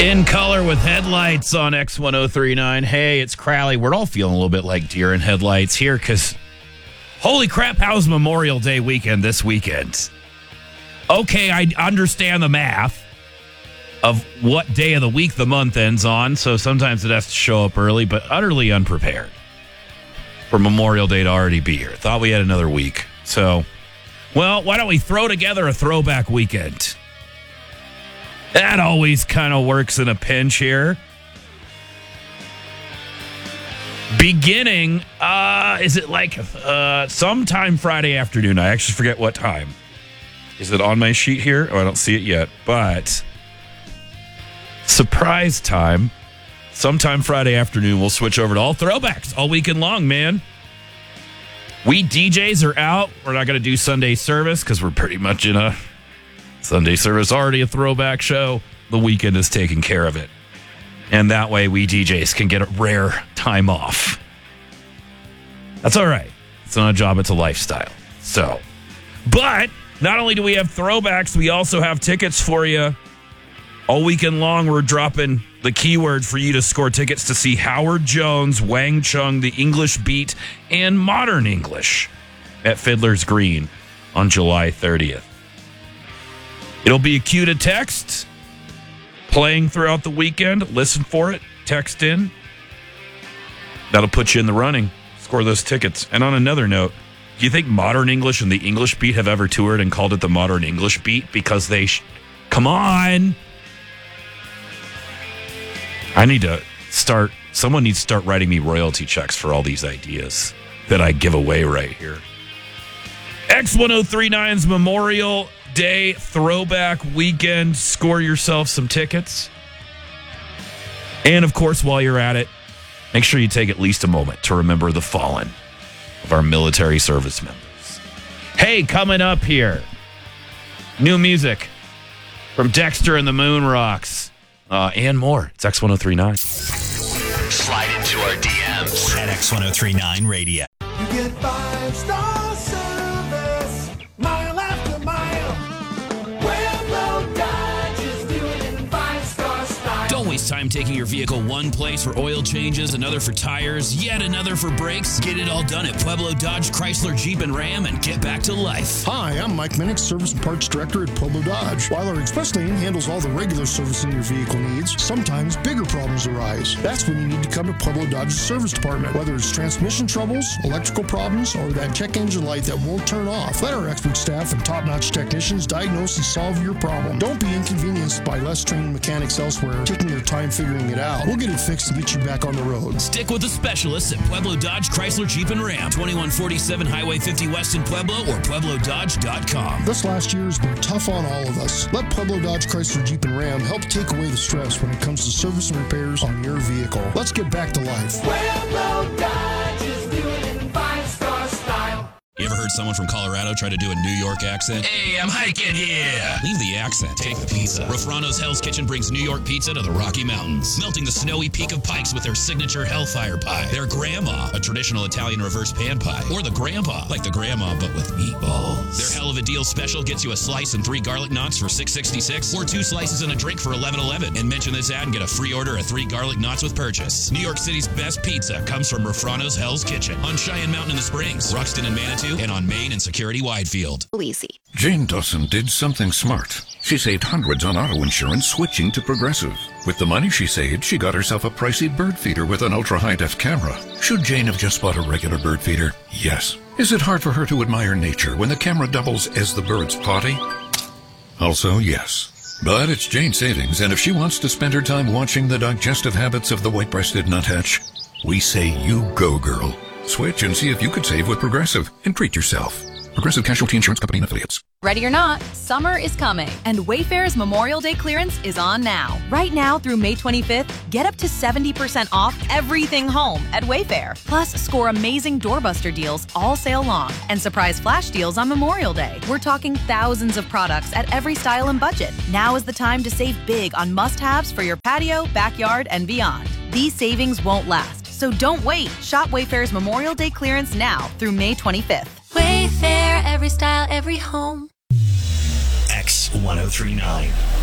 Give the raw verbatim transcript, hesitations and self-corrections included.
In color with headlights on X ten thirty-nine. Hey, it's Crowley. We're all feeling a little bit like deer in headlights here because holy crap, how's Memorial Day weekend this weekend? Okay, I understand the math of what day of the week the month ends on, so sometimes it has to show up early, but utterly unprepared for Memorial Day to already be here. Thought we had another week. So, well, why don't we throw together a throwback weekend? That always kind of works in a pinch here. Beginning, uh, is it like uh, sometime Friday afternoon? I actually forget what time. Is it on my sheet here? Oh, I don't see it yet. But surprise time. Sometime Friday afternoon, we'll switch over to all throwbacks all weekend long, man. We D Js are out. We're not going to do Sunday service because we're pretty much in a Sunday service, already a throwback show. The weekend is taking care of it. And that way we D Js can get a rare time off. That's all right. It's not a job, it's a lifestyle. So, but not only do we have throwbacks, we also have tickets for you. All weekend long, we're dropping the keyword for you to score tickets to see Howard Jones, Wang Chung, The English Beat, and Modern English at Fiddler's Green on July thirtieth. It'll be a cue to text, playing throughout the weekend. Listen for it. Text in. That'll put you in the running. Score those tickets. And on another note, do you think Modern English and the English Beat have ever toured and called it the Modern English Beat? Because they... Sh- Come on! I need to start... Someone needs to start writing me royalty checks for all these ideas that I give away right here. X ten thirty-nine's Memorial Day throwback weekend. Score yourself some tickets. And of course, while you're at it, make sure you take at least a moment to remember the fallen of our military service members. Hey, coming up here, new music from Dexter and the Moon Rocks, uh, and more. It's X ten thirty-nine. Slide into our D Ms at X ten thirty-nine Radio. You get five star service, mile after mile. Pueblo Dodge is doing it in five star style. Don't waste time taking your vehicle one place for oil changes, another for tires, yet another for brakes. Get it all done at Pueblo Dodge, Chrysler, Jeep, and Ram and get back to life. Hi, I'm Mike Minnick, Service and Parts Director at Pueblo Dodge. While our express lane handles all the regular servicing your vehicle needs, sometimes bigger problems arise. That's when you need to come to Pueblo Dodge's service department. Whether it's transmission troubles, electrical problems, or that check engine light that won't turn off, let our expert staff and top-notch technicians diagnose and solve your problem. Don't be inconvenienced by less trained mechanics elsewhere taking their time figuring it out. We'll get it fixed and get you back on the road. Stick with the specialists at Pueblo Dodge, Chrysler, Jeep, and Ram. twenty-one forty-seven Highway fifty West in Pueblo or pueblo dodge dot com. This last year has been tough on all of us. Let Pueblo Dodge, Chrysler, Jeep, and Ram help take away the stress when it comes to service and repairs on your vehicle. Let's get back to life. Pueblo Dodge is doing it in five star style. You ever heard someone from Colorado try to do a New York accent? Hey, I'm hiking here. Leave the accent. Take the pizza. Rafrano's Hell's Kitchen brings New York pizza to the Rocky Mountains, melting the snowy peak of Pikes with their signature Hellfire pie, their grandma, a traditional Italian reverse pan pie, or the grandpa, like the grandma but with meatballs. Their Hell of a Deal special gets you a slice and three garlic knots for six sixty-six, or two slices and a drink for eleven eleven. And mention this ad and get a free order of three garlic knots with purchase. New York City's best pizza comes from Rafrano's Hell's Kitchen on Cheyenne Mountain in the Springs, Ruxton and Manitou, and on Main and Security Widefield. Easy. Jane Dawson did something smart. She saved hundreds on auto insurance switching to Progressive. With the money she saved, she got herself a pricey bird feeder with an ultra-high-def camera. Should Jane have just bought a regular bird feeder? Yes. Is it hard for her to admire nature when the camera doubles as the bird's potty? Also, yes. But it's Jane's savings, and if she wants to spend her time watching the digestive habits of the white-breasted nuthatch, we say you go, girl. Switch and see if you could save with Progressive and treat yourself. Progressive Casualty Insurance Company and Affiliates. Ready or not, summer is coming, and Wayfair's Memorial Day clearance is on now. Right now through May twenty-fifth, get up to seventy percent off everything home at Wayfair. Plus, score amazing doorbuster deals all sale long and surprise flash deals on Memorial Day. We're talking thousands of products at every style and budget. Now is the time to save big on must-haves for your patio, backyard, and beyond. These savings won't last, so don't wait. Shop Wayfair's Memorial Day clearance now through May twenty-fifth. Wayfair, every style, every home. X ten thirty-nine.